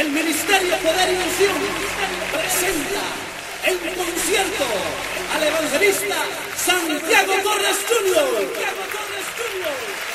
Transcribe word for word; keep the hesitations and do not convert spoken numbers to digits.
el Ministerio Poder y Unción presenta en concierto al evangelista Santiago Torres junior